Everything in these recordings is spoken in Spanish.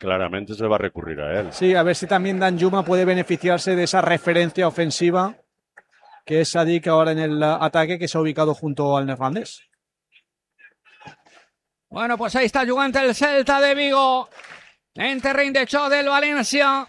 claramente se va a recurrir a él. Sí, a ver si también Danjuma puede beneficiarse de esa referencia ofensiva que es Sadik ahora en el ataque, que se ha ubicado junto al neerlandés. Bueno, pues ahí está jugant el Celta de Vigo en terreny de xoc del València.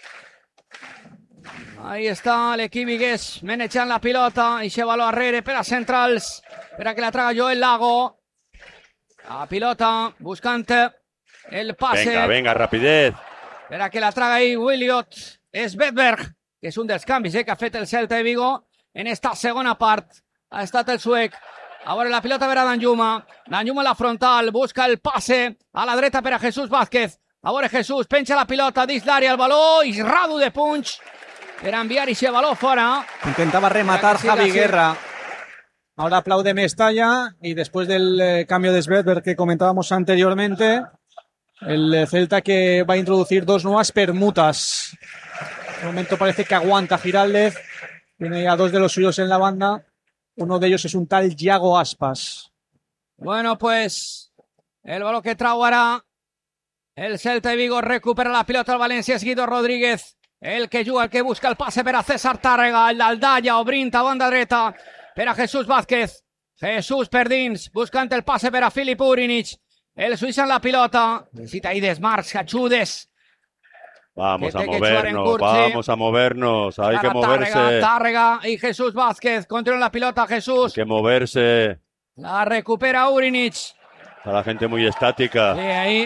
Ahí està l'equip viguès manejant la pilota i se baló arrere per a centrals, per a que la traga Joel Lago. La pilota buscant el pase. Venga, rapidez. Per a que la traga ahí Williot Svedberg, que és un dels canvis que ha fet el Celta de Vigo en esta segona part. Ha estat el suec. A veure la pilota per a Danjuma. Danjuma a la frontal, busca el passe a la dreta per a Jesús Vázquez. A veure Jesús, penja la pilota dins l'àrea, el baló i radu de punch per enviar ese baló fora. Intentaba rematar Javi Guerra. Ahora aplaude Mestalla y después del cambio de Svedberg que comentábamos anteriormente, el Celta que va a introducir dos nuevas permutas. De momento parece que aguanta Giraldez. Tiene a dos de los suyos en la banda. Uno de ellos es un tal Yago Aspas. Bueno, pues el balón que trau ara el Celta de Vigo, recupera la pilota el València, és Guido Rodríguez, el que juga, el que busca el passe per a César Tàrrega, el d'Aldalla, obrint a banda dreta per a Jesús Vázquez. Jesús per dins, buscant el passe per a Filip Urinic, el suïs en la pilota, necessita ahí desmarcs, ajudes. Vamos a movernos, hay que moverse. Tàrrega y Jesús Vázquez, controla la pilota Jesús. Hay que moverse. La recupera Urinic. Está la gente muy estática. Sí,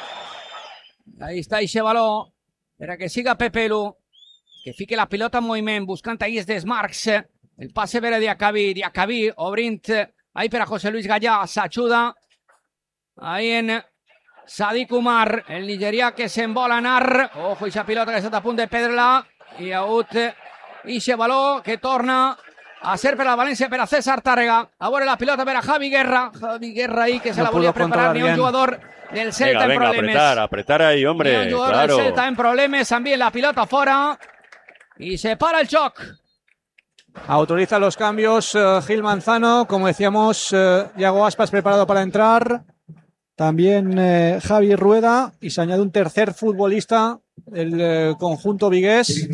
ahí está ese baló. Per a que siga Pepelu, que fique la pilota en moviment, buscant ahí els desmarcs. El passe per a Diacabí, obrint ahí per a José Luis Gallà, s'ajuda ahí en Sadik Umar, el nigerià que se'n vol anar. Ojo, aquesta pilota que està a punt de perdre-la. I ha hagut ixe baló que torna a ser per a València, per a César Tàrrega. A veure la pilota per a Javi Guerra. Javi Guerra ahí que se la volia preparar. Ni un jugador del Celta en problemes. Apretar ahí, hombre. Ni un jugador del Celta en problemes. Envía la pilota fora y se para el choc. Autoriza los cambios Gil Manzano. Como decíamos, Yago Aspas preparado para entrar. También Javi Rueda. Y se añade un tercer futbolista del conjunto vigués.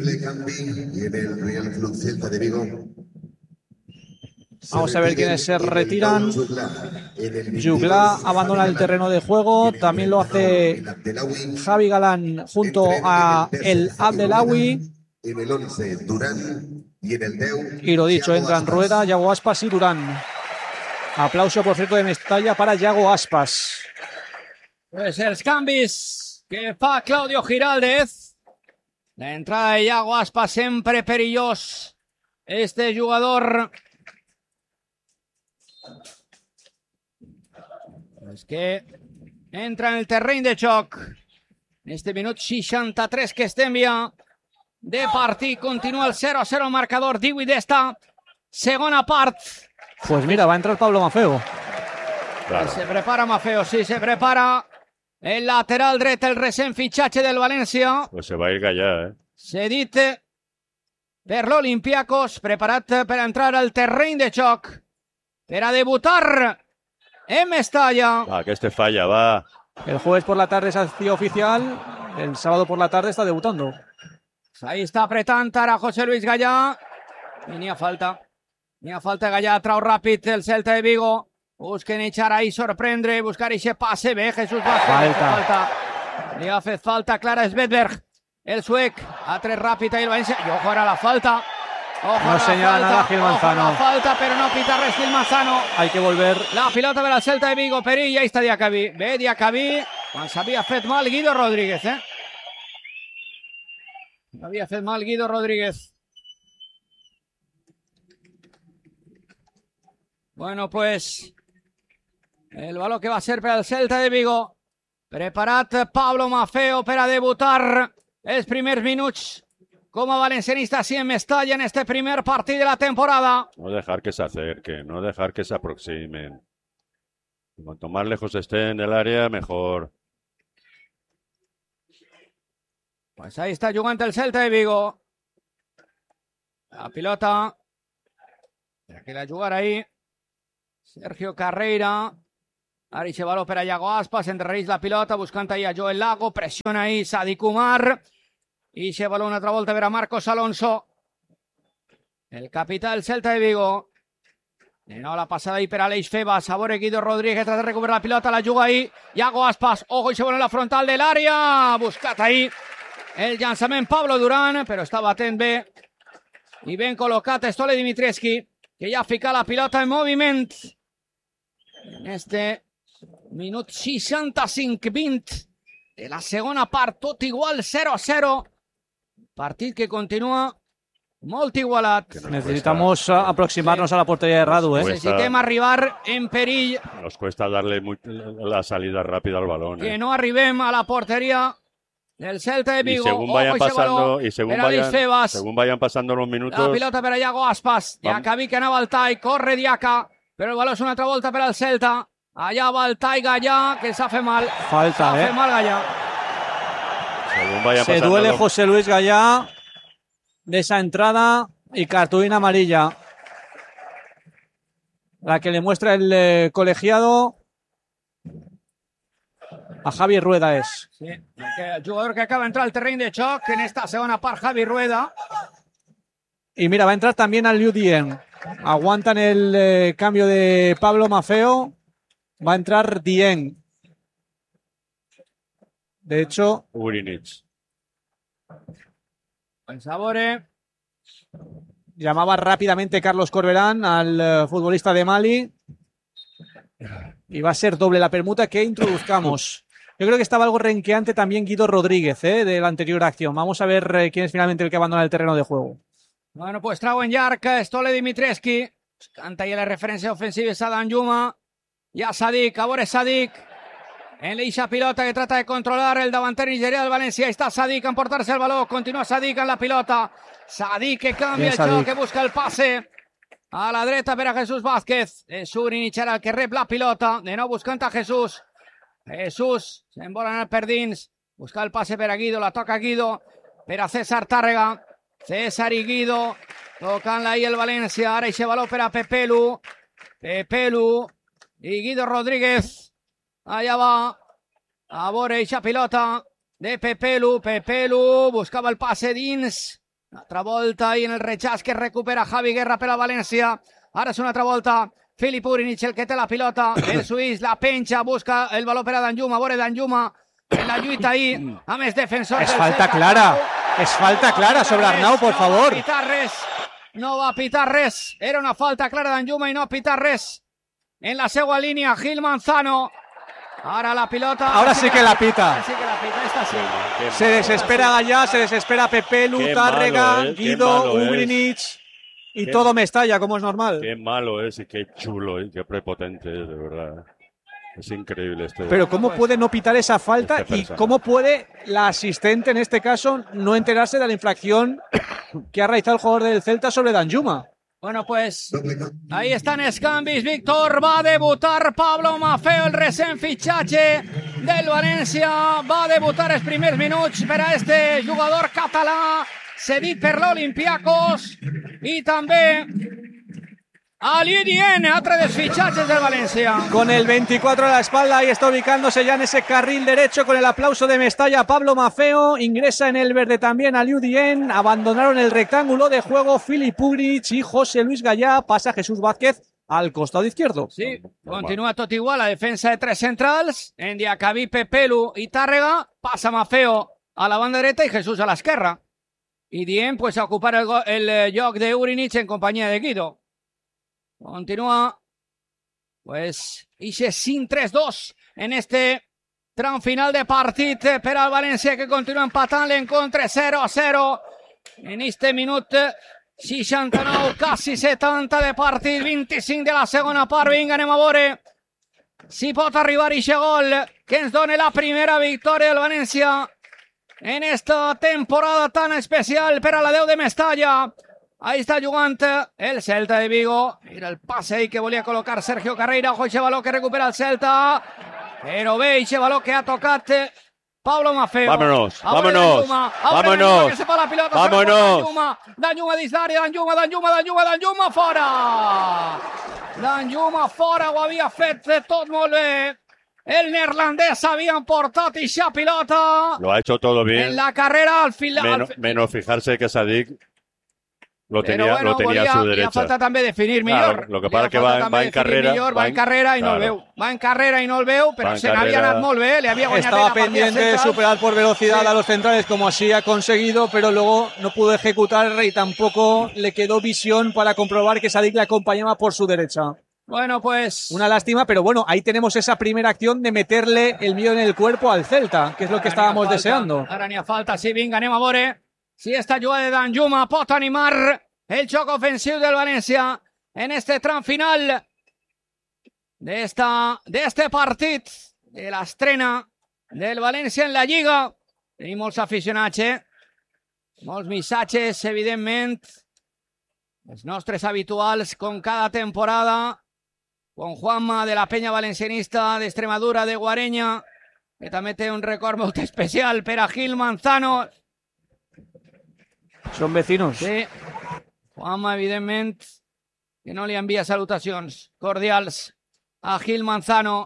Vamos a ver quiénes se retiran. Jugla abandona el terreno de juego. También lo hace Javi Galán junto a el Abdelawi. En el 11, Durán. Y en el 10. Y lo dicho, entran Rueda, Yago Aspas y Durán. Aplauso, por cierto, de Mestalla para Yago Aspas. Pues els canvis que fa Claudio Giraldez. La entrada de Yago Aspas, sempre perillós. Este jugador es que entra en el terreny de xoc. En este minut 63 que estem ja de partit. Continua el 0-0 marcador. 18 d'esta segona part. Pues mira, va a entrar Pablo Maffeo. Claro. Se prepara Maffeo, sí, se prepara el lateral dret, el recent fitxatge del València. Pues se va a ir Gallà, Cedit per l'Olympiacos, preparat per entrar al terreny de xoc, per a debutar en Mestalla. Que este falla, va. El jueves por la tarde es acción oficial. El sábado por la tarde está debutando. Ahí està apretant ara José Luis Gallà. I n'hi ha falta. N'hi ha falta. Gallà trau ràpid el Celta de Vigo. Busquen echar ahí, sorprendre, buscar ese pase. Bé, Jesús Vázquez. Falta. Li ha fet falta clara Svedberg. El suec ha tret ràpid ahí el València. I ojo ara la falta. Ojo no señala nada Gil Manzano. Ojo la falta, pero no pita res Gil Manzano. Hay que volver. La pilota per al Celta de Vigo. Perill, ahí està Diacabí. Bé, Diacabí. Quan s'havia fet mal Guido Rodríguez, Había fet mal Guido Rodríguez. Bueno, pues el baló que va a ser per al Celta de Vigo. Preparat Pablo Maffeo per a debutar els primers minuts com a valencianista así en Mestalla en este primer partit de la temporada. No dejar que se acerquen, no dejar que se aproximen. Cuanto más lejos estén del área, mejor. Pues ahí está jugando el Celta de Vigo. La pilota. Para que la jugar ahí Sergio Carreira. Ara eixe baló per a Iago Aspas, endarrereix la pilota, buscant ahí a Joel Lago, pressiona ahí Sadik Umar, i eixe baló una altra volta per a Marcos Alonso, el capità del Celta de Vigo. De nou la passada ahí per a Aleix Febas, Sabore Guido Rodríguez, trata de recuperar la pilota, la juga ahí, Iago Aspas, ojo, eixe baló en la frontal de l'àrea, buscat ahí el llançament Pablo Durán, però està batent bé, i ben col·locat Stole Dimitrescu, que ja fica la pilota en moviment. En este minut 65-20 de la segona part, tot igual, 0-0. Partit que continua molt igualat. Necesitamos aproximarnos a la portería de Radu, ¿eh? Necessitem arribar en perill. Nos cuesta darle la salida rápida al balón. Que no arribem a la portería del Celta de Vigo. Y según vayan pasando, según vayan pasando los minutos. La pilota per a Iago Aspas. Diacabí que anava al tall, corre Diaca, però el baló és una altra volta per al Celta. Allà va el tall Gallà, que s'ha fet mal. Falta, s'ha fet mal Gallà. Se duele José Luis Gallà de esa entrada y cartulina amarilla. La que le muestra el colegiado a Javi Rueda es. Sí, el jugador que acaba de entrar al terreny de xoc en esta segona part, Javi Rueda. Y mira, va a entrar también al Liu Dien. Aguantan el cambio de Pablo Maffeo. Va a entrar Dien. De hecho, Urinich. El Sabore. Llamaba rápidamente Carlos Corberán al futbolista de Mali. Y va a ser doble la permuta que introduzcamos. Yo creo que estaba algo renqueante también Guido Rodríguez, de la anterior acción. Vamos a ver quién es finalmente el que abandona el terreno de juego. Bueno, pues trago en llarg, Stole Dimitrescu. Canta ahí la referència ofensiva a Danjuma. Ja Sadik, a veure Sadik. En l'eixa pilota que trata de controlar el davanter nigerià del València. Ahí está Sadik a emportar-se el baló. Continua Sadik en la pilota. Sadik que canvia el joc, que busca el passe. A la dreta per a Jesús Vázquez. És Urinich ara el que rep la pilota. De nou buscant a Jesús. Jesús se'n vol anar per dins. Busca el passe per a Guido. La toca Guido per a César Tàrrega. César i Guido tocant-la ahí el València. Ara eixe baló per a Pepelu. Pepelu i Guido Rodríguez. Allà va a veure eixa pilota de Pepelu. Pepelu buscava el passe dins. Una altra volta ahí en el rechaç que recupera Javi Guerra per a València. Ara és una altra volta. Filip Urinich el que té la pilota. El suís la penja, busca el baló per a Danjuma. A veure Danjuma en la lluita ahí amb els defensors. Es falta clara. Es falta clara sobre Arnau, por favor. No va a pitar res. Era una falta clara d'Anjuma i no ha pitat res. En la segua línia, Gil Manzano. Ahora la pilota. Ahora sí que la pita. Sí que la pita, esta sí. Se desespera Gallà, se desespera Pepelu, Tàrrega, Guido, Urinich. Y todo Mestalla, como es normal. Qué malo es y qué chulo y qué prepotente es, de verdad. Es increíble este. Pero ¿cómo puede no pitar esa falta y cómo puede la asistente, en este caso, no enterarse de la infracción que ha realizado el jugador del Celta sobre Danjuma? Bueno, pues ahí están els canvis. Víctor, va a debutar Pablo Maffeo, el recent fitxatge del València. Va a debutar els primers minuts per a este jugador català, cedit per l'Olympiacos. I també Aliou Dieng, otro de los fichajes del Valencia. Con el 24 a la espalda, ahí está ubicándose ya en ese carril derecho con el aplauso de Mestalla. Pablo Maffeo ingresa en el verde también Aliou Dieng. Abandonaron el rectángulo de juego Filip Urinich y José Luis Gallà. Pasa Jesús Vázquez al costado izquierdo. Sí, continúa tot igual la defensa de tres centrals. En Diacabí, Pepelu y Tàrrega. Pasa Maffeo a la banda derecha y Jesús a la esquerra. Y Dieng pues a ocupar el lloc de Urinich en compañía de Guido. Continúa, pues, Ixe 5-3-2 en este tram final de partit per al València, que continua empatant l'encontre 0-0 en este minut 69, quasi 70 de partit, 25 de la segona part. Vinga, anem a veure si pot arribar ixe gol que ens dona la primera victòria del València en esta temporada tan especial per a la 10 de Mestalla. Ahí está jugant el Celta de Vigo. Mira el pase ahí que volia col·locar Sergio Carreira. Ojo, eixe baló que recupera el Celta. Però bé, eixe baló que ha tocat Pablo Maffeo. Vámonos, vámonos, vámonos. Que se fa la pilota. Vámonos. Danjuma dins l'àrea, Danjuma fora. Danjuma fora, ho havia fet tot molt bé. El neerlandès havia portat ixa pilota Lo ha hecho todo bien. en la carrera al final. Menos fijarse que Sadik lo Pero tenía, bueno, lo tenía a su li ha derecha. falta també definir Claro, millor. lo que Li pasa ha que falta va també en definir carrera, millor, va en carrera i no el claro. veu. Va en carrera i no el veu, però Va en se n'havia carrera. anat molt bé, li havia guanyat Estaba la partida pendiente de central. superar por velocidad Sí. a los centrales, como así ha conseguido, pero luego no pudo ejecutar y tampoco le quedó visión para comprobar que Sadik le acompañaba por su derecha. Bueno, pues... Una lástima, pero bueno, ahí tenemos esa primera acción de meterle el miedo en el cuerpo al Celta, que es lo que estábamos deseando. Ara n'hi ha falta, sí, vinga, anem a veure si esta jugada de Danjuma pot animar el joc ofensiu del València en este tram final de este partit, de l'estrena del València en la Lliga. Tenim molts aficionats, molts missatges, evidentment, els nostres habituals, com cada temporada, con Juanma de la Peña Valencianista de Extremadura, de Guareña, que també té un record molt especial per a Gil Manzano. Son vecinos. Sí, Juanma, evidentment, que no li envia salutacions cordials a Gil Manzano.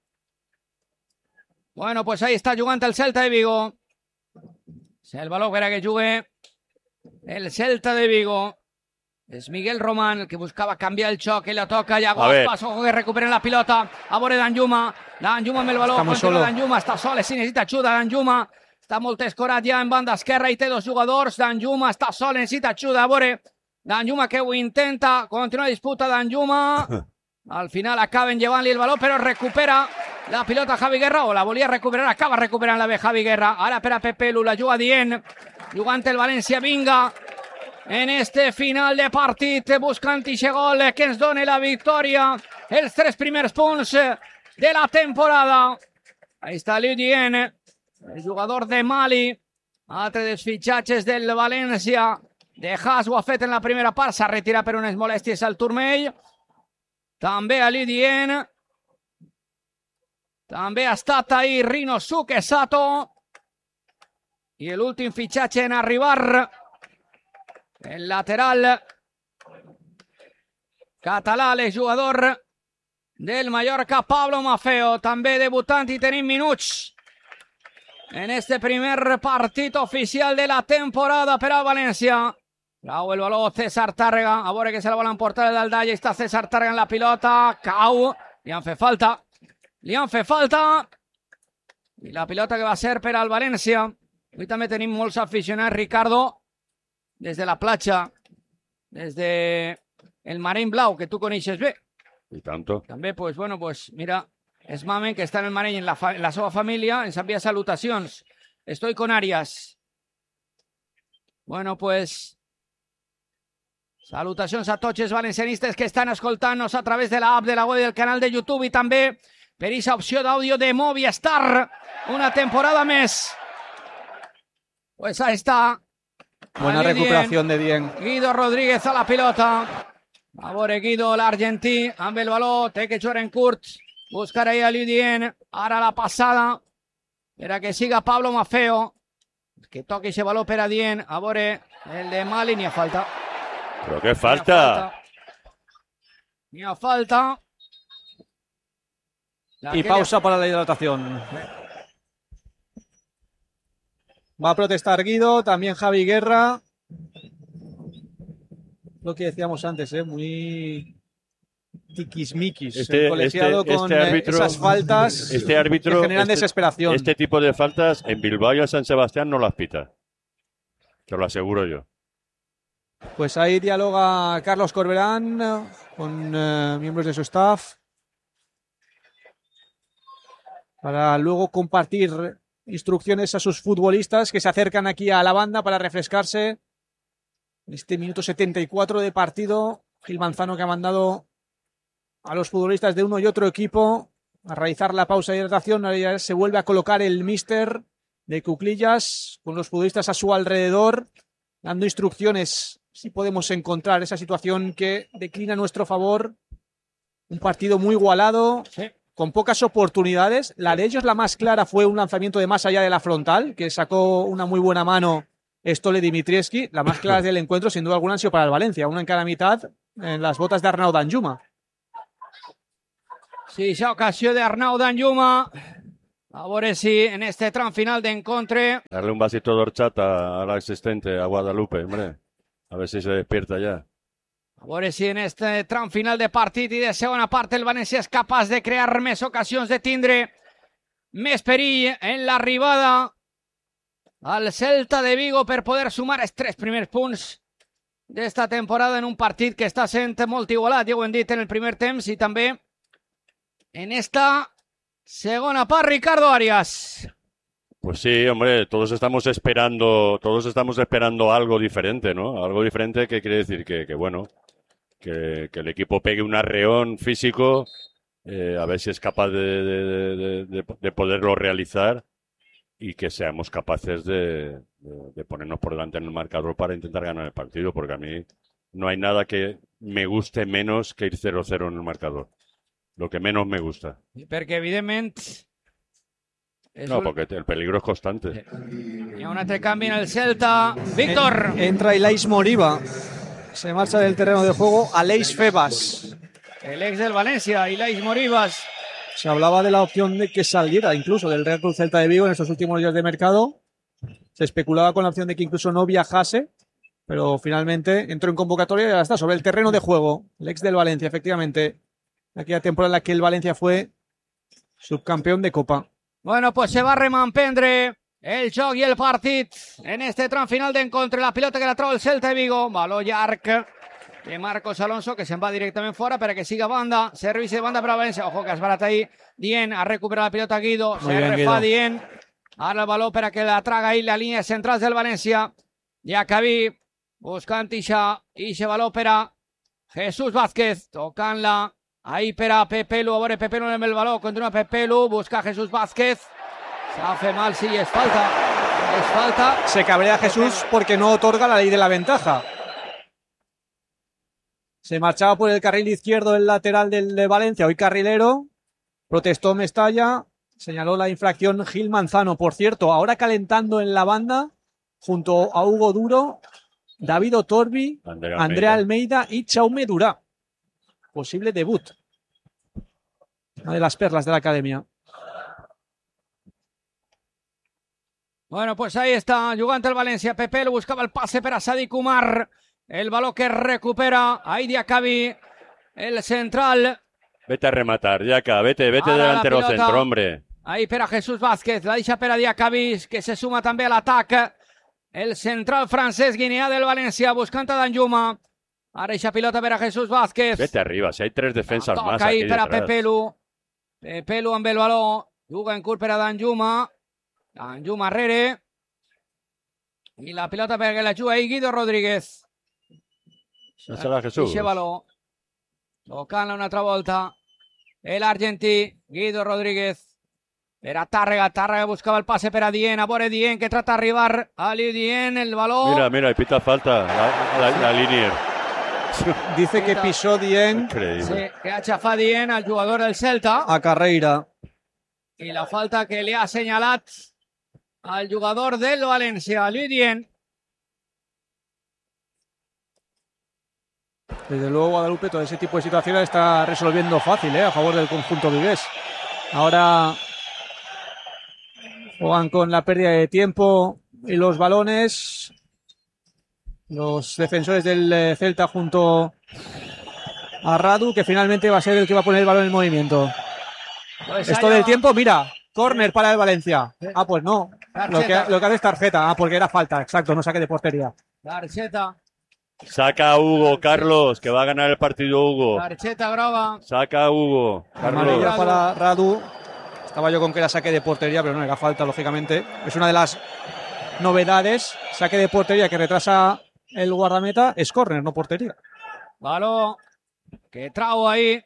Bueno, pues ahí està jugant el Celta de Vigo. El baló per a que jugue el Celta de Vigo. És Miguel Román el que buscava canviar el xoc, ell la toca, ja Guaspas, ojo que recuperen la pilota, a veure Danjuma amb el baló, continua Danjuma, està sol, si necessita ajuda Danjuma, està molt escorat ja en banda esquerra i té dos jugadors, Danjuma està sol, necessita ajuda, a veure, Danjuma que ho intenta, continua la disputa Danjuma, al final acaben llevant-li el baló, però recupera la pilota Javi Guerra, o la volia recuperar, acaba recuperant la bé Javi Guerra, ara per a Pepe Lu, la juga dient, jugant el València, vinga, en este final de partit, buscant ixe gol que ens doni la victòria, els 3 primers punts de la temporada. Ahí està Liu Dien, el jugador de Mali, altre dels fitxatges del València, de Haas ho ha fet en la primera part, s'ha retirat per unes molèsties al turmell, també a Liu Dien, també ha estat ahí Rinosuke Sato, i l'últim fitxatge en arribar, el lateral català, l'exjugador del Mallorca, Pablo Maffeo, també debutant i tenim minuts en este primer partit oficial de la temporada per al València. Cau el baló César Tàrrega, a veure que se la volen portar el d'Aldalla, està César Tàrrega en la pilota, cau, li han fet falta, i la pilota que va ser per al València. Avui també tenim molts aficionats, Ricardo, des de la platja, des de el Mareny Blau, que tu coneixes bé. I tanto. També, pues, bueno, pues, mira, és Mamen, que està en el Mareny, en la seva família, ens envia salutacions. Estoy con Arias. Bueno, pues, salutacions a tots els valencianistes que estan escoltant-nos a través de l'app, de la web, del canal de YouTube i també per aquesta opció d'àudio de Movistar. Una temporada més. Pues ahí está. Buena recuperación de Dien. Guido Rodríguez a la pilota. A veure Guido, l'argentí, amb el baló, té que jugar en curt. Buscar ahí a Liu Dien. Ara la passada per a que siga Pablo Maffeo. Que toqui ese baló per a Dien. A veure, el de Mali, ni a falta. Però què falta? Ni a falta. Y pausa para la hidratación. Va a protestar Guido, también Javi Guerra. Lo que decíamos antes, muy tiquismiquis. El colegiado con árbitro, esas faltas árbitro, que generan desesperación. Este tipo de faltas en Bilbao y en San Sebastián no las pita. Te lo aseguro yo. Pues ahí dialoga Carlos Corberán con miembros de su staff para luego compartir instrucciones a sus futbolistas que se acercan aquí a la banda para refrescarse. En este minuto 74 de partido, Gil Manzano, que ha mandado a los futbolistas de uno y otro equipo a realizar la pausa de hidratación. Ahora ya se vuelve a colocar el míster de cuclillas con los futbolistas a su alrededor, dando instrucciones si podemos encontrar esa situación que declina a nuestro favor. Un partido muy igualado, sí, con pocas oportunidades. La de ellos, la más clara, fue un lanzamiento de más allá de la frontal, que sacó una muy buena mano Stole Dimitrievski. La más clara del encuentro, sin duda alguna, han sido para el Valencia. Una en cada mitad, en las botas de Arnaud Danjuma. Sí, ja ocasió d'Arnau Danjuma. A veure si en este tram final d'encontre... Darle un vasito de horchata al asistente, a Guadalupe, hombre. A ver si se despierta ya. A veure si en este tram final de partit i de segona part el València és capaç de crear més ocasions, de tindre més perill en l'arribada al Celta de Vigo per poder sumar els 3 primers punts d'esta temporada en un partit que està sent molt igualat, ja ho hem dit en el primer temps, i també en esta segona part, Ricardo Arias. Pues sí, hombre, todos estamos esperando algo diferente, ¿no? Algo diferente que quiere decir que bueno, que el equipo pegue un arreón físico, a ver si es capaz de poderlo realizar y que seamos capaces de ponernos por delante en el marcador para intentar ganar el partido, porque a mí no hay nada que me guste menos que ir 0-0 en el marcador. Lo que menos me gusta. Perquè, evidentment... No, porque el peligro es constante. Hi ha un altre canvi en el Celta. Víctor. Entra Ilais Moriba. Se marcha del terreno de juego Aleix Febas. El ex del Valencia, Ilais Moribas. Se hablaba de la opción de que saliera incluso del Real Club Celta de Vigo en estos últimos días de mercado. Se especulaba con la opción de que incluso no viajase, pero finalmente entró en convocatoria y ya está, sobre el terreno de juego. El ex del Valencia, efectivamente. Aquella temporada en la que el Valencia fue subcampeón de Copa. Bueno, pues se va a remampendre el joc i el partit en este tram final d'encontre. La pilota que la troba el Celta de Vigo. Baló llarg de Marcos Alonso, que se'n va directament fora per a que siga banda. Servici de banda per a València. Ojo que es barata ahí. Dient ha recuperat la pilota Guido. Muy Se bien, refà Guido. Dient. Ara el baló per a que la traga ahí la línia central del València. Diacabí buscant ixe baló per a Jesús Vázquez. Tocant-la ahí per a Pepelu. A veure Pepelu amb el baló. Continua Pepelu. Busca Jesús Vázquez. Se hace mal, sí, es falta. Es falta. Se cabrea Jesús porque no otorga la ley de la ventaja. Se marchaba por el carril izquierdo el lateral del de Valencia, hoy carrilero. Protestó Mestalla. Señaló la infracción Gil Manzano. Por cierto, ahora calentando en la banda, junto a Hugo Duro, David Otorbi, Andrea Almeida y Chaume Durá. Posible debut. Una de las perlas de la academia. Bueno, pues ahí está, jugant el València. Pepelu buscava el passe per a Sadik Umar. El baló que recupera ahí Diacabí, el central. Vete a rematar, Yaka, vete Ara la delantero pilota. centro, hombre. Ahí per a Jesús Vázquez, la deixa per a Diacabí, que se suma també a l'atac. El central francès guineà del València, buscant a Danjuma. Ara eixa pilota per a Jesús Vázquez. Vete arriba, si hay 3 defensas Toca más ahí aquí per a detrás. Pepelu. Pepelu amb el baló. Juga en curt per a Danjuma. Danjuma rere. I la pilota perquè la juga ahí Guido Rodríguez. Dásela a Jesús. Eixe baló. Tocant-la una altra volta. El argentí, Guido Rodríguez. Per a Tàrrega. Tàrrega buscava el passe per a Dient. A veure Dient, que trata d'arribar a Dient. El baló. Mira, y pita falta la línea. Dice que pisó Dient Increíble. Sí, que ha xafat Dient al jugador del Celta. a Carreira. I la falta que li ha assenyalat al jugador del València, Dient. Desde luego Guadalupe todo ese tipo de situaciones está resolviendo fácil, a favor del conjunto vigués. Ahora juegan con la pérdida de tiempo y los balones. Los defensores del Celta junto a Radu, que finalmente va a ser el que va a poner el balón en movimiento. Pues Esto allá del tiempo, mira, córner para el Valencia. Ah, pues no. Lo que hace es tarjeta. Ah, porque era falta, exacto, no saque de portería. Tarxeta. Saca a Hugo, Carlos, que va a ganar el partido Hugo. Tarxeta groga. Saca a Hugo, Amarilla Carlos. para Radu. Estaba yo con que era saque de portería, pero no era falta, lógicamente. Es una de las novedades. Saque de portería que retrasa el guardameta. Es córner, no portería. Baló que trau ahí.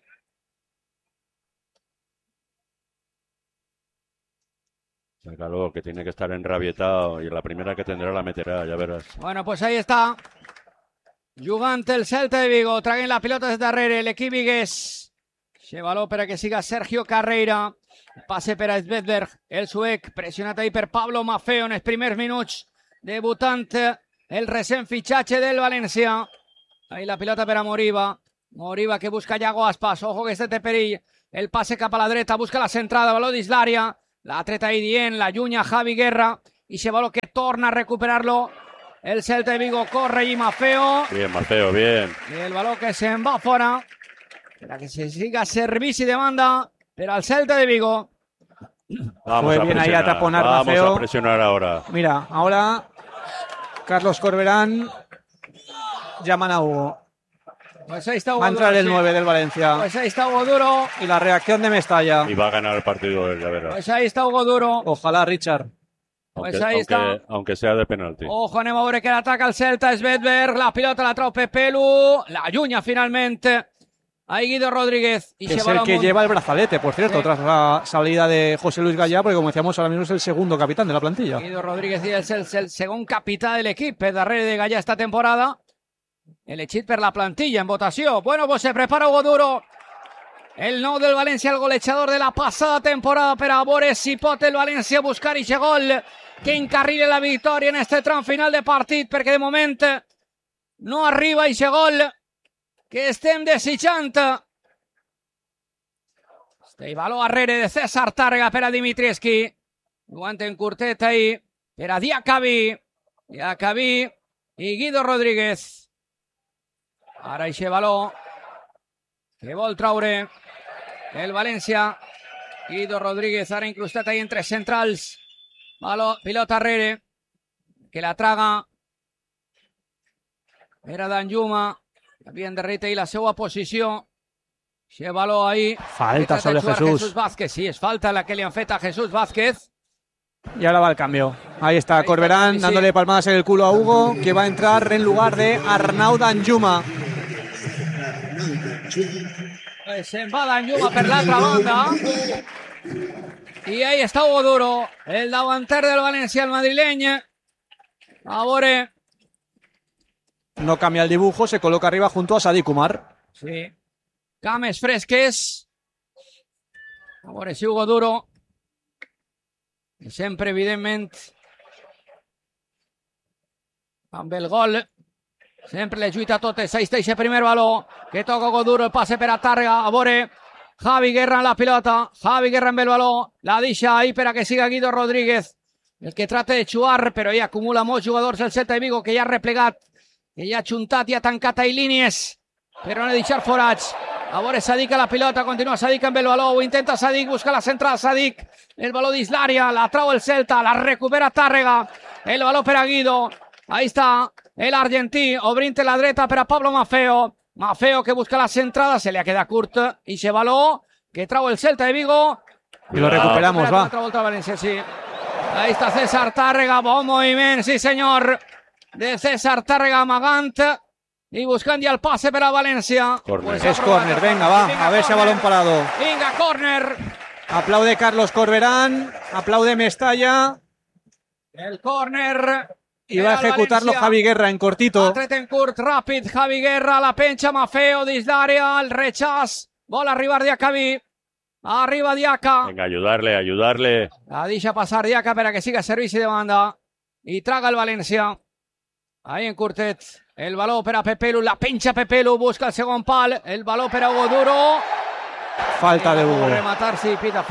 Sácalo, que tiene que estar enrabietado y la primera que tendrá la meterá, ya verás. Bueno, pues ahí está. Jugant el Celta de Vigo. Traguen la pilota des darrere l'equip vigués. Xe baló per a que siga Sergio Carreira. Passe per a Svedberg, el suec, pressionat ahí per Pablo Maffeo en els primers minuts. Debutant el recent fitxatge del València. Ahí la pilota per a Moriba. Moriba que busca Iago Aspas. Ojo que este té perill. El pase cap a la dreta, busca la centrada, baló d'Islària. La treta ahí Dient, la llunya Javi Guerra. I se baló que torna a recuperar-lo. El Celta de Vigo corre i Maffeo. Bien, Maffeo, bien. I el baló que se'n va fora. Per a que se siga servici de banda per al Celta de Vigo. Vamos Fue bien ahí a taponar Maffeo. Vamos a presionar ahora. Mira, ahora Carlos Corberán llaman a Hugo. Pues ahí está Hugo Va a entrar Duro, el 9 del Valencia. Pues ahí está Hugo Duro. Y la reacción de Mestalla. Y va a ganar el partido él, ya verás. Pues ahí está Hugo Duro. Ojalá, Richard. Pues ahí está. Aunque sea de penalti. Ojo, anem a veure que l'ataca el Celta, Svedberg, la pilota la trau Pepelu, la llunya finalmente. Ahí Guido Rodríguez. Y Que es se va el la que munt. lleva el brazalete, por cierto, Sí. tras la salida de José Luis Gallá, porque como decíamos, ahora mismo es el segundo capitán de la plantilla. Guido Rodríguez és el segon capità de l'equip darrere de Gallà esta temporada. Elegit per la plantilla en votació. Bueno, pues se prepara Hugo Duro. El nou del València, el golejador de la passada temporada, per a veure si pot el València buscar i gol que encarrile la victòria en este tram final de partit, perquè de moment no arriba i gol que estem desitjant. Este baló arrere de César Tàrrega per a Dimitrievski. Guanten curtet ahí per a Diacabí. Diacabí i Guido Rodríguez. Ara eixe baló que vol traure el València. Guido Rodríguez ara incrustat ahí entre centrals. Baló, pilota arrere que la traga era Danjuma. Havien de reiteir la seva posició. Se baló ahí. Falta sobre Jesús. Vázquez. Sí, es falta la que le han fet a Jesús Vázquez. Y ahora va el cambio. Ahí está Ahí Corberán está, sí. dándole palmadas en el culo a Hugo, que va a entrar en lugar de Arnau Danjuma. Se'n va Danjuma per l'altra banda. I ahí està Hugo Duro, el davanter del València, el madrileny. A veure. No cambia el dibujo, se coloca arriba junto a Sadik Umar. Sí. Cames fresques. A veure si Hugo Duro, sempre evidentment amb el gol, sempre le lluita totes. Ahí està aquest primer baló que toca Hugo Duro, el passe per a Tàrrega. A veure, Javi Guerra en la pilota, Javi Guerra amb el baló, la deixa ahí per a que siga Guido Rodríguez, el que trata de xuar, però ja acumula molts jugadors el Celta de Vigo, que ja ha replegat, que ja ha xuntat i ha tancat ahí línies, però no ha de deixar forats. A veure, Sadik a la pilota, continua Sadik amb el baló, ho intenta Sadik, busca la central Sadik, el baló d'Islària, la trau el Celta, la recupera Tàrrega, el baló per a Guido, ahí està el argentí, obrint la dreta per a Pablo Maffeo, Maffeo que busca la centrada, se le ha quedat curt, i se baló que trau el Celta de Vigo. Y lo recuperamos, va. Otra volta a València, sí. Ahí está César Tàrrega, bon moviment, sí senyor, de César Tàrrega amagant i buscant ja el passe per a València. Córner. Es córner, venga, va, a ver ese balón parado. Vinga, córner. Aplaude Carlos Corberán, aplaude Mestalla El córner. y va a ejecutarlo Javi Guerra en cortito. Tret en curt, ràpid, Javi Guerra, la penja, Maffeo, dins d'àrea, el rechaç, vol arribar Diacabí, arriba Diaca, Venga, ayudarle. la deixa passar Diaca per a que siga servici de banda, i traga el València, ahí en curtet, el baló per a Pepelu, la penja Pepelu, busca el segon pal, el baló per a Hugo Duro, Falta de Hugo. rematar, sí, pita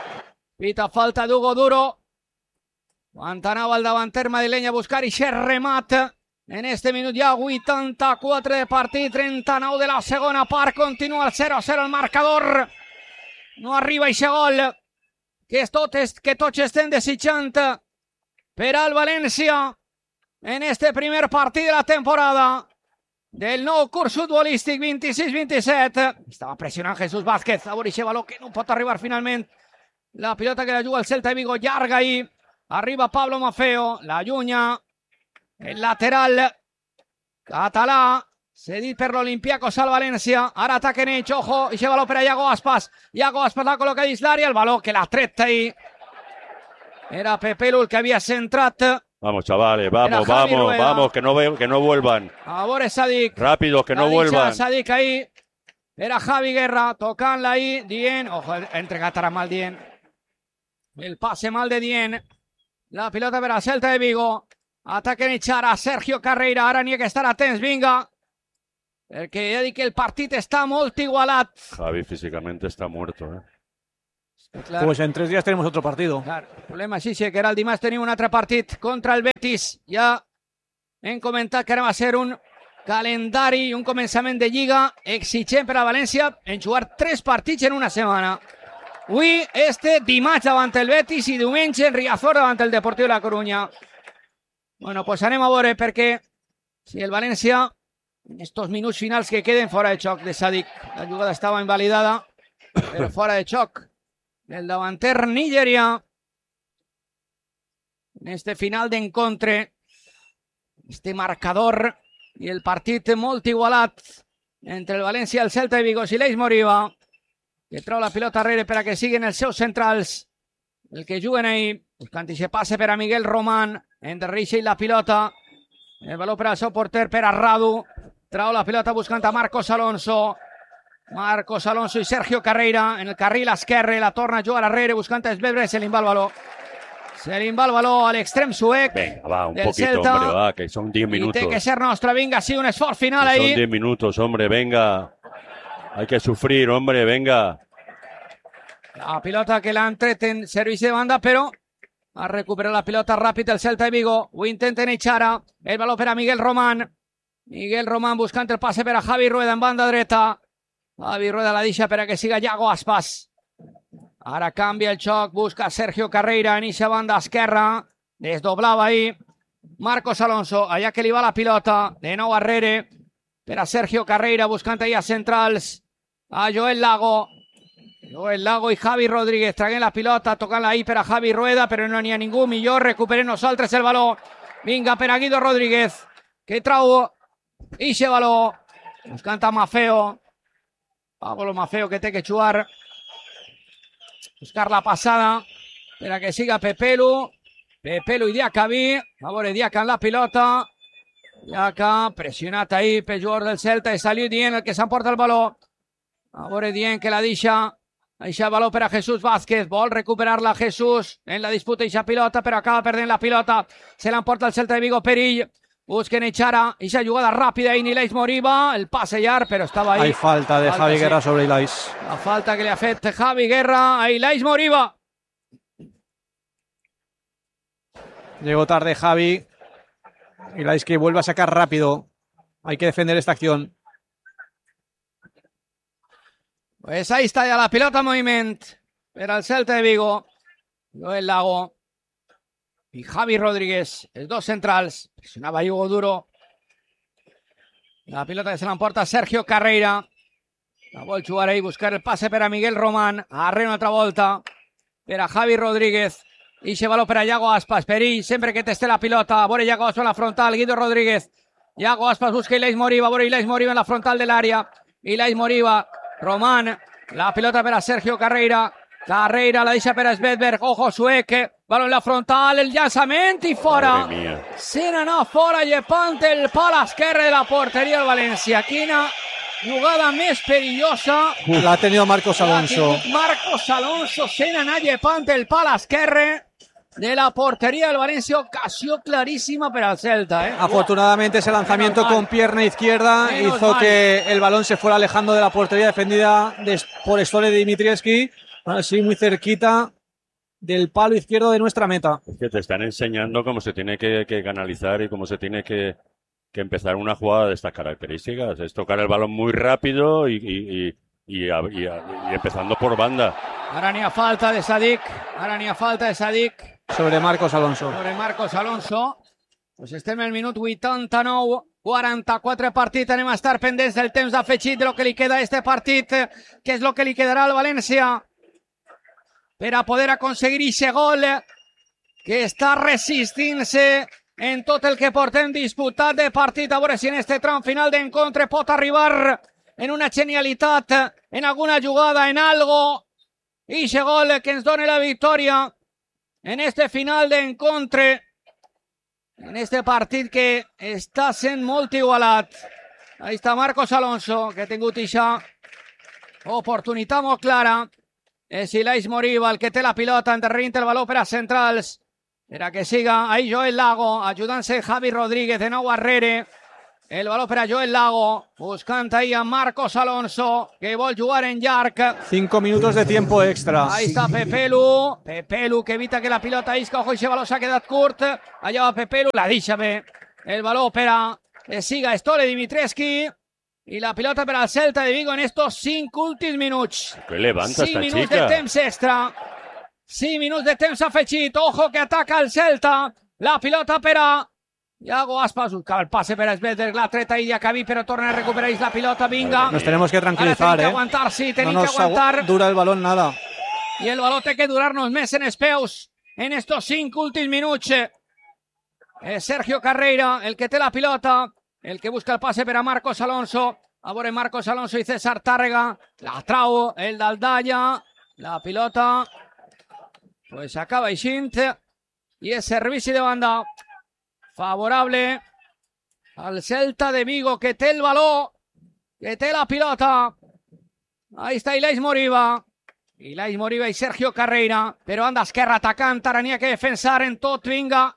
falta d'Hugo Duro, quan anava el davanter madrileny a buscar i se remat en este minut ja 84 de partit, 39 de la segona part, continua el 0-0 el marcador, no arriba i gol que tots estem desitjant per al València en este primer partit de la temporada del nou curs futbolístic 26-27. Estava pressionant Jesús Vázquez, a veure aquest baló que no pot arribar finalment, la pilota que la juga el Celta de Vigo, llarga ahí, arriba Pablo Maffeo, la llunya, el lateral català, cedit per l'Olympiacos al València, ara ataquen ells, ojo, i aquest baló per a Iago Aspas la col·loca dins l'àrea, el baló que l'ha tret ahí, era Pepelu el que havia centrat. Vamos, chavales, Era vamos, Javi Rueda. vamos, que no vuelvan. A veure Sadik, Rápidos, que no vuelvan. Sadik ahí, era Javi Guerra, tocant-la ahí, Dient, ojo, ha entregat ara mal Dient, el passe mal de Dient, la pilota per a Celta de Vigo, ataquen i xara, Sergio Carreira, ara n'hi ha que estar atents, vinga, perquè ja dic que el partit està molt igualat. Javi físicamente está muerto, ¿eh? Clar, Pues en 3 días tenemos otro partido. clar, el problema sí que era el dimarts tenim un altre partit contra el Betis. Ja hem comentat que ara va ser un calendari i un començament de Lliga exigent per a València en jugar 3 partits en una setmana. Avui, dimarts davant el Betis i diumenge en Riazor davant el Deportiu de la Corunya. Bueno, pues anem a veure perquè si el València, en estos minuts finals que queden, fora de xoc de Sadik. La jugada estava invalidada, però fora de xoc. El davanter Nigeria. En este final d'encontre, este marcador i el partit molt igualat entre el València i el Celta de Vigo. Sileis Moriba, que treu la pilota darrere per a que siguin els seus centrals el que juguen ahí, buscant i se passe per a Miguel Román, enderreixa la pilota, el valor per al seu porter per a Radu, treu la pilota buscant a Marcos Alonso i Sergio Carreira en el carril esquerre, la torna a jugar darrere buscant a Svedberg, se li va el valor. Se li va el valor a l'extrem suec. Venga, va, un del poquito, Celta. hombre, va, que son 10 minutos. I té que ser nostre, vinga, sí, un esforç final Que ahí. son 10 minutos, hombre, venga. Hay que sufrir, hombre, venga. La pilota que l'han tret en servici de banda, però ha recuperat la pilota ràpid el Celta de Vigo. Ho intenten echar ara. El valor per a Miguel Román. Miguel Román buscant el passe per a Javi Rueda en banda dreta. Javi Rueda la deixa per a que siga Iago Aspas. Ara canvia el xoc, busca Sergio Carreira en eixa banda esquerra. Desdoblava ahí Marcos Alonso, allà que li va la pilota. De nou arrere per a Sergio Carreira buscant allà centrals. A Joel Lago i Javi Rodríguez traguent la pilota, tocant-la ahí per a Javi Rueda, però no n'hi ha ningú millor, recuperem nosaltres el valor. Vinga, per a Guido Rodríguez, que trau ixe valor, buscant a Mafeo. Pablo Mafeo, que té que jugar, buscar la passada, per a que siga Pepelu i Diacabí. A veure, Diaca en la pilota, Diaca pressionat ahí pel jugador del Celta, i saliu Dient el que s'emporta el valor. A veure, Dient que la deixa el valor per a Jesús Vázquez, vol recuperar-la Jesús en la disputa eixa pilota, però acaba perdent la pilota, se l'emporta el Celta de Vigo. Perill, busquen echar eixa jugada ràpida i Ilais Moriba, el passe llarg, però estava ahí. Hay falta de Javi Guerra sobre Ilais. La falta que le ha fet Javi Guerra a Ilais Moriba. Llegó tarde Javi. Ilais que vuelve a sacar rápido. Hay que defender esta acción. Pues ahí está ya la pilota en moviment per al Celta de Vigo. Joel Lago y Javi Rodríguez, els dos centrals. Presionava Hugo Duro. La pilota que se l'emporta Sergio Carreira. La vol jugar ahí, buscar el passe per a Miguel Román. Arre una altra volta per a Javi Rodríguez. I se valor per a Iago Aspas. Perill, sempre que teste la pilota. A veure Iago Aspas en la frontal. Guido Rodríguez. Iago Aspas busca Ilais Moriba. A veure Ilais Moriba en la frontal de l'àrea. Ilais Moriba. Román, la pilota per a Sergio Carreira. Carreira la deixa per a Svedberg. Ojo suec. Balón en la frontal. El llançament i fora. Madre mía. Se n'anà fora llepant el pal esquerre de la porteria del València. Quina jugada més perillosa. La ha tenido Marcos Alonso. Marcos Alonso se n'anà llepant el pal esquerre de la portería del Valencia. Ocasión clarísima para el Celta, ¿eh? Afortunadamente ese lanzamiento con pierna izquierda Menos hizo mal. que el balón se fuera alejando de la portería defendida por Stole Dimitrievski, así muy cerquita del palo izquierdo de nuestra meta. Es que te están enseñando cómo se tiene que canalizar y cómo se tiene que empezar una jugada de estas características. Es tocar el balón muy rápido y empezando por banda. Ara n'hi ha falta de Sadik. Sobre Marcos Alonso. Sobre Marcos Alonso. Pues estem al minut 89, 44 partit. Anem a estar pendents del temps d'afegit de lo que li queda a este partit, que és lo que li quedarà al València per a poder aconseguir ese gol que està resistint-se en tot el que portem disputat de partit. A veure si en este tram final d'encontre pot arribar en una genialitat, en alguna jugada, en algo. Ixe gol que ens dona la victòria en este final d'encontre, en este partit que està sent molt igualat. Ahí està Marcos Alonso, que ha tingut ixa oportunitat molt clara. És Ilais Moriba el que té la pilota, endarrerint el valor per a centrals, per a que siga ahí Joel Lago, ajudant-se Javi Rodríguez, de nou arrere. El baló per a Joel Lago, buscant ahí a Marcos Alonso, que vol jugar en llarg. 5 minutos de tiempo extra. Ahí está Pepelu, Pepelu que evita que la pilota isca, ojo, ese baló s'ha quedat curt, allà va Pepelu, la deixa bé, el baló per a siga Stole Dimitrescu, i la pilota per al Celta de Vigo en estos 5 últims minuts. Que levanta 5 esta minuts chica. de temps extra, 5 minuts de temps afegit, ojo que ataca el Celta, la pilota per a Iago Aspas, buscava el passe per a Svedberg, la treta i Diacabí, però torna a recuperar la pilota, vinga. Nos tenemos que tranquilizar, Ara tenim que aguantar, sí, tenim no que nos aguantar. dura el balón nada. I el baló té que durar-nos més en els peus en estos 5 últims minuts. Sergio Carreira, el que té la pilota, el que busca el passe per a Marcos Alonso. A veure Marcos Alonso i César Tàrrega, la trau el d'Aldalla, la pilota pues acaba eixint i és servici de banda favorable al Celta de Vigo, que té el baló, que té la pilota. Ahí está Ilaix Moriba i Sergio Carreira, però banda esquerra atacant, ara n'hi ha que defensar en tot, vinga.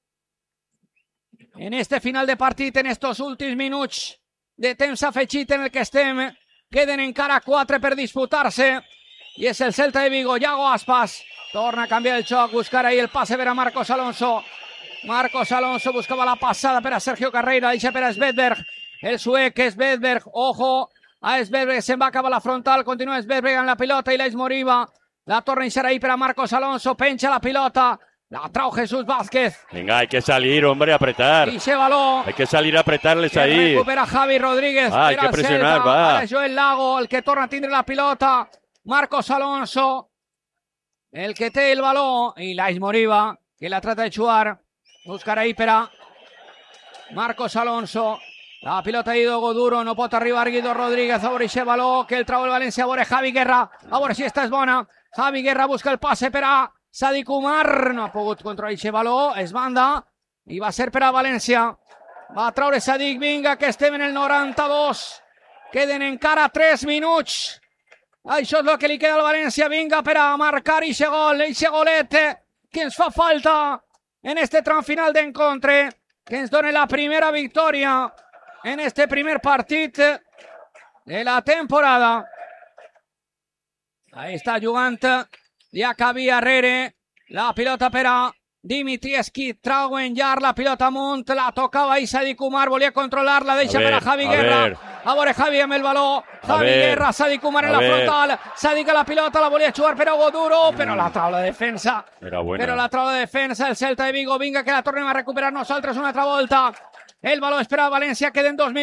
En este final de partit, en estos últims minuts de temps afegit en el que estem, queden encara 4 per disputar-se, i és el Celta de Vigo. Iago Aspas torna a canviar el xoc, buscar ahí el passe per a Marcos Alonso. Marcos Alonso buscava la passada per a Sergio Carreira, deixa per a Svedberg, el suec Svedberg, ojo a Svedberg, se'n va acabar la frontal, continua Svedberg en la pilota, i l'Eix Moriba, la torna a deixar ahí per a Marcos Alonso, penja la pilota, la trau Jesús Vázquez. Venga, hay que salir, hombre, a apretar. I se baló. Hay que salir a apretarles ahí. Recupera Javi Rodríguez. Hay que presionar, Celta. va. Ara és Joel Lago, el que torna a tindre la pilota. Marcos Alonso, el que té el baló. I l'Eix Moriba, que la trata de jugar. Buscar ahí per a Marcos Alonso. La pilota d'Ido Duro, no pot arribar Guido Rodríguez. A veure aquest baló, que el trau el València. A veure Javi Guerra, a veure si esta és bona. Javi Guerra busca el passe per a Sadik Umar, no ha pogut controlar aquest baló, és banda, i va ser per a València. Va traure Sadik, vinga, que estem en el 92. Queden encara 3 minuts. Això és el que li queda al València, vinga, per a marcar aquest gol, aquest golet que ens fa falta en este tram final d'encontre, que ens dona la primera victòria en este primer partit de la temporada. Ahí està jugant Diacabí Arrere, la pilota per a Dimitrievski, trau en llarg, la pilota amunt, la tocava i Sadik Umar, volia controlar-la, deixa per a Javi Guerra. A veure Javi amb el baló, Javi Guerra, Sadik Umar en la frontal, Sadik a la pilota, la volia jugar per a Hugo Duro, però la trau la defensa. Però la trau de defensa, el Celta de Vigo, vinga que la tornem a recuperar nosaltres una altra volta. El baló és per a València, queden 2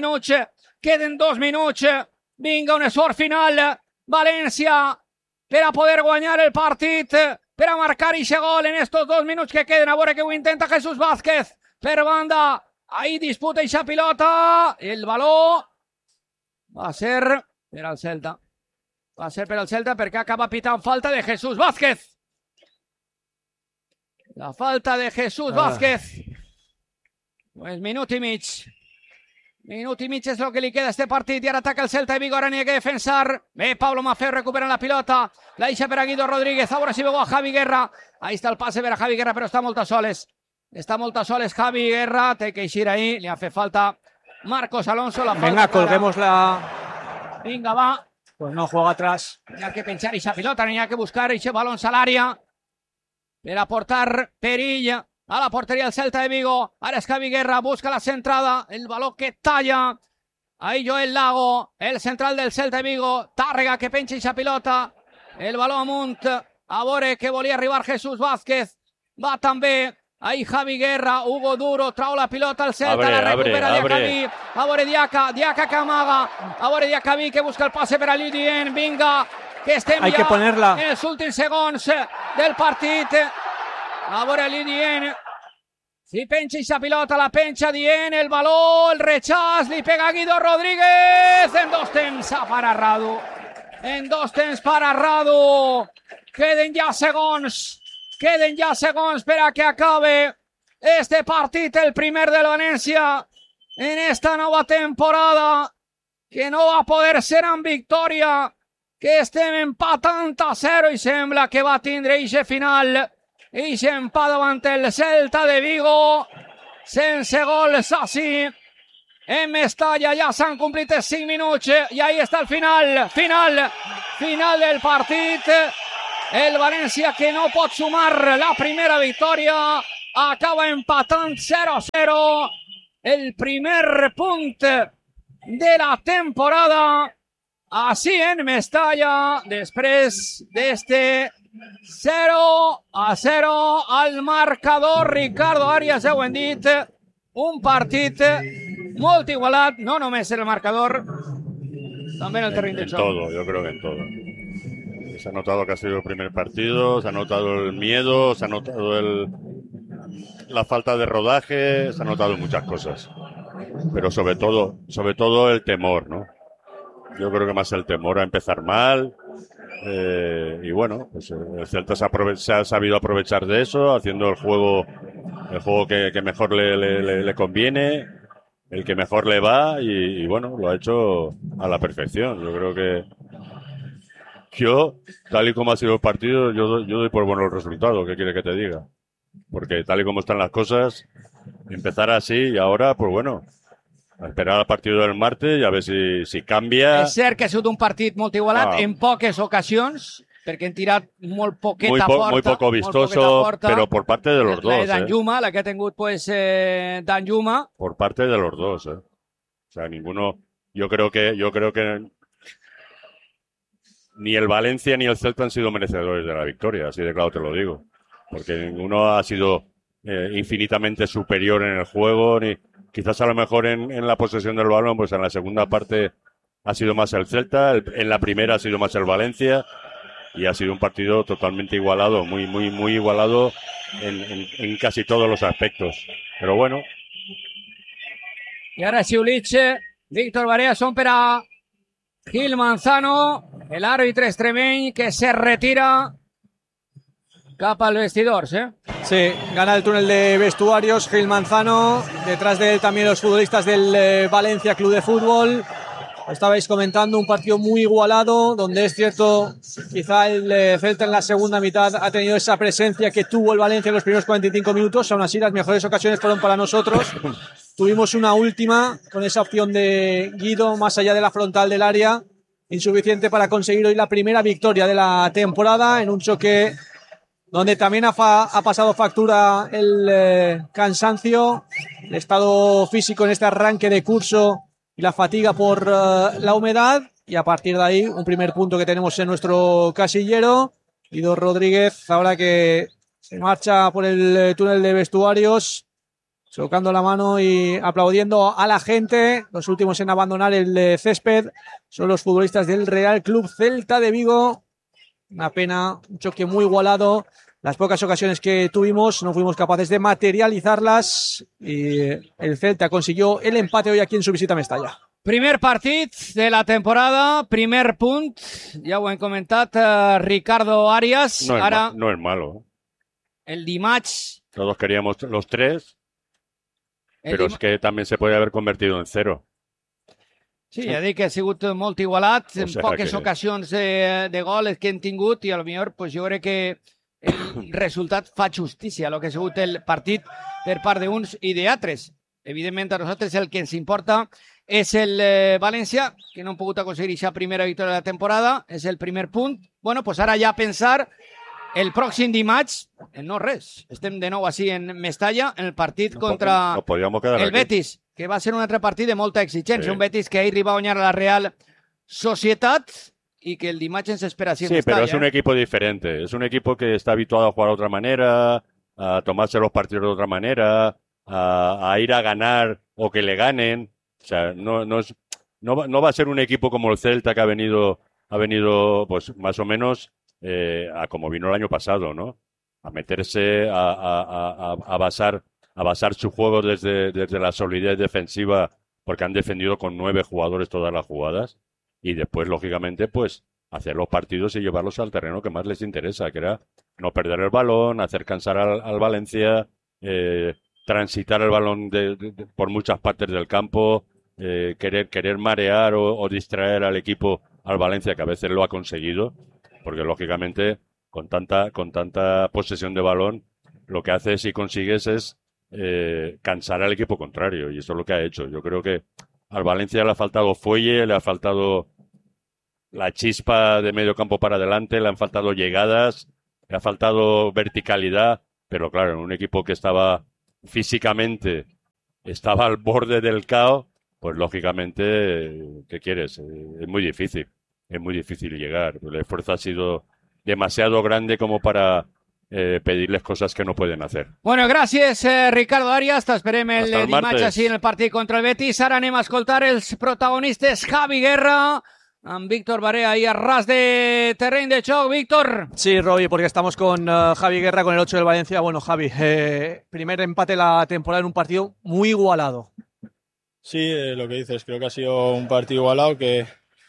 minuts, vinga un esforç final, València, per a poder guanyar el partit, per a marcar aquest gol en estos 2 minuts que queden. A veure que ho intenta Jesús Vázquez, per banda, ahí disputa aquesta pilota, el baló va ser per al Celta. Va ser per al Celta perquè acaba pitant falta de Jesús Vázquez. La falta de Jesús Vázquez. Pues minut i mig. Minut i mig és el que li queda a este partit i ara ataca el Celta de Vigo, ara n'hi ha que defensar. Bé, Pablo Maffeo recupera la pilota, la deixa per a Guido Rodríguez, ara si veu a Javi Guerra. Ahí està el passe per a Javi Guerra, però està molt a soles. Està molt a soles Javi Guerra, té que eixir ahí, li ha fet falta Marcos Alonso. La Venga, colguémosla. Vinga, va. Pues no, juega atrás. N'hi ha que penjar aquesta pilota, n'hi ha que buscar aquest balón a l'àrea per aportar perill a la porteria del Celta de Vigo. Ara és Javi Guerra, busca la centrada, el baló que talla. Ahí Joel Lago, el central del Celta de Vigo. Tàrrega que penja aquesta pilota, el baló amunt. A veure que volia arribar Jesús Vázquez. Va també ahí Javi Guerra, Hugo Duro, trau la pilota al Celta, la recupera Diacabí. A veure Diaca que amaga. A veure Diacabí que busca el passe per a Lidien. Vinga, que estem Hay ja que ponerla en els últims segons del partit. A veure Lidien. Si penja aquesta pilota, la penja Dien, el baló, el rechaç, li pega Guido Rodríguez. En 2 temps a para Radu. En 2 temps para Radu. Queden ja segons per a que acabe este partit, el primer del València en esta nova temporada, que no va poder ser amb victòria, que estem empatant a 0 i sembla que va tindre eixe final. Eixe empat davant el Celta de Vigo, sense gols així, en Mestalla. Ja s'han complit els 5 minuts i ahí està el final del partit. El València, que no pot sumar la primera victòria, acaba empatant 0-0. El primer punt de la temporada así en Mestalla, després d'este 0-0 al marcador. Ricardo Arias, ja ho hem dit, un partit molt igualat, no només en el marcador, també en el terreny de En joc. todo, yo creo que en todo. Se ha notado que ha sido el primer partido, se ha notado el miedo, se ha notado la falta de rodaje, se ha notado muchas cosas. Pero sobre todo el temor, ¿no? Yo creo que más el temor a empezar mal. Y bueno, pues el Celta se ha sabido aprovechar de eso, haciendo el juego que mejor le conviene, el que mejor le va, y bueno, lo ha hecho a la perfección. Yo creo que tal y como ha sido el partido, yo doy por bueno el resultado. ¿Qué quiere que te diga? Porque tal y como están las cosas, empezar así y ahora, pues bueno, a esperar al partido del martes y a ver si cambia. És cert que ha sigut un partit molt igualat en poques ocasions, perquè han tirat molt poqueta porta. Muy poco vistoso, pero por parte de los dos. La de Danjuma, la que ha tingut pues, Danjuma. Por parte de los dos, O sea, ninguno. Yo creo que ni el Valencia ni el Celta han sido merecedores de la victoria, así de claro te lo digo. Porque ninguno ha sido infinitamente superior en el juego, ni quizás a lo mejor en la posesión del balón, pues en la segunda parte ha sido más el Celta, en la primera ha sido más el Valencia, y ha sido un partido totalmente igualado, muy igualado en casi todos los aspectos. Pero bueno. I ara xiulit Víctor Barea, són per a Gil Manzano, el árbitro extremeny que se retira cap al vestidors, Sí, gana el túnel de vestuarios Gil Manzano, detrás de él también los futbolistas del Valencia Club de Fútbol. Estabais comentando un partido muy igualado, donde es cierto, quizá el Celta en la segunda mitad ha tenido esa presencia que tuvo el Valencia en los primeros 45 minutos, aún así las mejores ocasiones fueron para nosotros. Tuvimos una última con esa opción de Guido más allá de la frontal del área, insuficiente para conseguir hoy la primera victoria de la temporada en un choque donde también ha pasado factura el cansancio, el estado físico en este arranque de curso y la fatiga por la humedad, y a partir de ahí un primer punto que tenemos en nuestro casillero. Guido Rodríguez, ahora que se marcha por el túnel de vestuarios, tocando la mano y aplaudiendo a la gente. Los últimos en abandonar el césped son los futbolistas del Real Club Celta de Vigo. Una pena, un choque muy igualado. Las pocas ocasiones que tuvimos no fuimos capaces de materializarlas y el Celta consiguió el empate hoy aquí en su visita a Mestalla. Primer partit de la temporada, primer punt, ja ho hem comentat, Ricardo Arias. No es malo. El dimarts... Todos queríamos los 3, pero es que también se puede haver convertido en 0. Sí, ja dic que ha sigut molt igualat, O en sea poques que... ocasions de goles que hem tingut, i potser pues, jo crec que el resultat fa justícia a lo que ha sigut el partit per part d'uns i d'altres. Evidentment, a nosaltres el que ens importa és el València, que no han pogut aconseguir aquesta primera victòria de la temporada, és el primer punt. Bueno, pues ara ja pensar el pròxim dimarts, no res, estem de nou així en Mestalla, en el partit contra el Betis, que va ser un altre partit de molta exigència, un Betis que ahir va guanyar a la Real Societat y que el dimarts ens espera así en Mestalla. Sí, pero es un equipo diferente, es un equipo que está habituado a jugar de otra manera, a tomarse los partidos de otra manera, a ir a ganar o que le ganen. O sea, no va a ser un equipo como el Celta que ha venido pues más o menos a como vino el año pasado, ¿no? A meterse, a basar su juego desde la solidez defensiva, porque han defendido con 9 jugadores todas las jugadas, y después, lógicamente, pues hacer los partidos y llevarlos al terreno que más les interesa, que era no perder el balón, hacer cansar al Valencia, transitar el balón por muchas partes del campo, querer marear o distraer al equipo, al Valencia, que a veces lo ha conseguido, porque lógicamente con tanta posesión de balón lo que haces y consigues es cansar al equipo contrario, y eso es lo que ha hecho. Yo creo que al Valencia le ha faltado fuelle, le ha faltado la chispa de medio campo para adelante, le han faltado llegadas, le ha faltado verticalidad, pero claro, en un equipo que estaba físicamente, estaba al borde del caos, pues lógicamente, ¿qué quieres? Es muy difícil llegar. El esfuerzo ha sido demasiado grande como para pedirles cosas que no pueden hacer. Bueno, gràcies, Ricardo Arias. T'esperem el dimarts així en el partit contra el Betis. Ara anem a escoltar els protagonistes. Javi Guerra, amb Víctor Barea ahí a ras de terreny de xoc. Víctor. Sí, Roy, porque estamos con Javi Guerra, con el 8 del Valencia. Bueno, Javi, primer empate de la temporada en un partido muy igualado. Sí, lo que dices, creo que ha sido un partido igualado que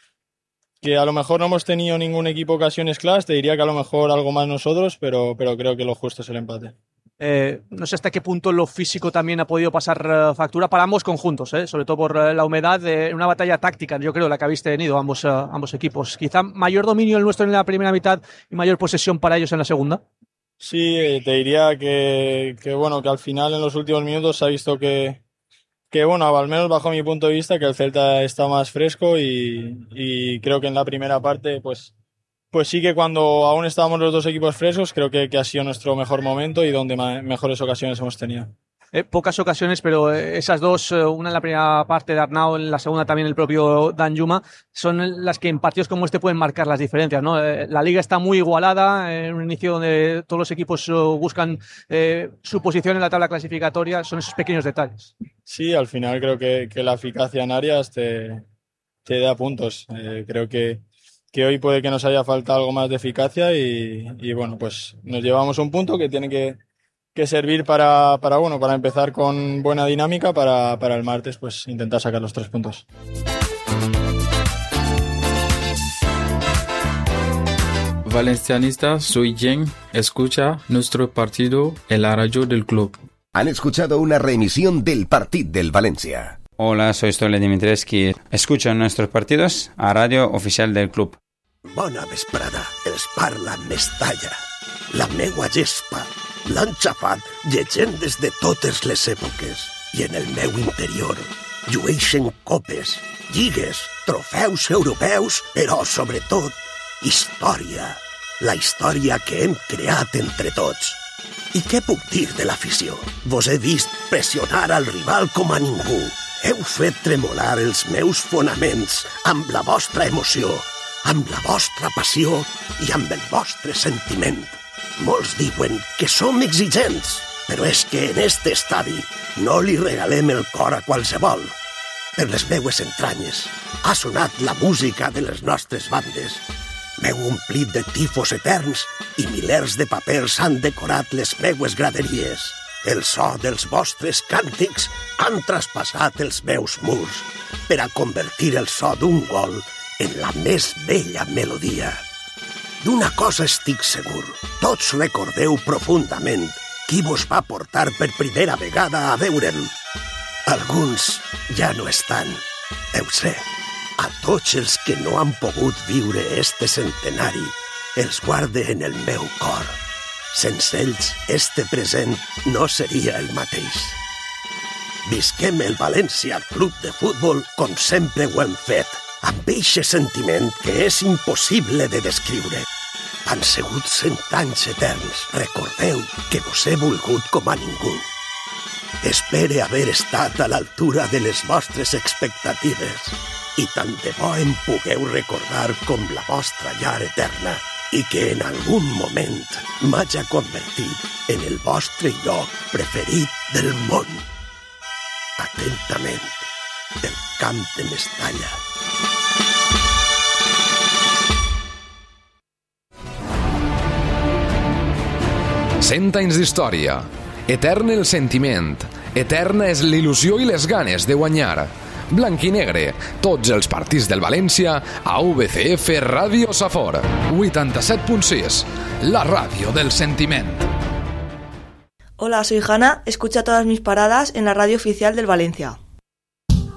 a lo mejor no hemos tenido ningún equipo ocasiones claras, te diría que a lo mejor algo más nosotros, pero creo que lo justo es el empate. No sé hasta qué punto lo físico también ha podido pasar factura para ambos conjuntos, sobre todo por la humedad, una batalla táctica, yo creo, la que habéis tenido ambos equipos. Quizá mayor dominio el nuestro en la primera mitad y mayor posesión para ellos en la segunda. Sí, te diría que bueno, que al final en los últimos minutos se ha visto que bueno, al menos bajo mi punto de vista, que el Celta está más fresco y creo que en la primera parte pues sí que cuando aún estábamos los dos equipos frescos, creo que ha sido nuestro mejor momento y donde mejores ocasiones hemos tenido. Pocas ocasiones, pero esas dos, una en la primera parte de Arnau, en la segunda también el propio Danjuma, son las que en partidos como este pueden marcar las diferencias, ¿no? La liga está muy igualada, en un inicio donde todos los equipos buscan su posición en la tabla clasificatoria, son esos pequeños detalles. Sí, al final creo que la eficacia en áreas te da puntos. Creo que hoy puede que nos haya faltado algo más de eficacia y bueno, pues nos llevamos un punto que tiene que servir para empezar con buena dinámica para el martes pues intentar sacar los 3 puntos. Valencianista, soy Jen. Escucha nuestro partido en la radio del club. Han escuchado una reemisión del Partit del Valencia. Hola, soy Stole Dimitrescu. Escucha nuestros partidos a radio oficial del club. Bona vesprada, els parla Mestalla. La meua gespa l'han xafat llegendes de totes les èpoques i en el meu interior llueixen copes, lligues, trofeus europeus, però sobretot història. La història que hem creat entre tots. I què puc dir de l'afició? Vos he vist pressionar al rival com a ningú. Heu fet tremolar els meus fonaments amb la vostra emoció, amb la vostra passió i amb el vostre sentiment. Molts diuen que som exigents, però és que en este estadi no li regalem el cor a qualsevol. Per les meues entranyes ha sonat la música de les nostres bandes. M'heu omplit de tifos eterns i milers de papers han decorat les meues graderies. El so dels vostres càntics han traspassat els meus murs per a convertir el so d'un gol en la més bella melodia. D'una cosa estic segur, tots recordeu profundament qui vos va portar per primera vegada a veure'm. Alguns ja no estan, ho sé. A tots els que no han pogut viure este centenari, els guarde en el meu cor. Sense ells, este present no seria el mateix. Visquem el València Club de Futbol com sempre ho hem fet, amb eixe sentiment que és impossible de descriure. Han sigut 100 anys eterns. Recordeu que vos he volgut com a ningú. Espere haver estat a l'altura de les vostres expectatives i tant de bo em pugueu recordar com la vostra llar eterna i que en algun moment m'haja convertit en el vostre lloc preferit del món. Atentament, el Camp de Mestalla. Cent anys d'història. Etern el sentiment. Eterna és l'il·lusió i les ganes de guanyar. Blanc i negre, tots els partits del Valencia a VCF Radio Safor 87.6, la radio del sentiment. Hola, soy Hanna, escucha todas mis paradas en la radio oficial del Valencia.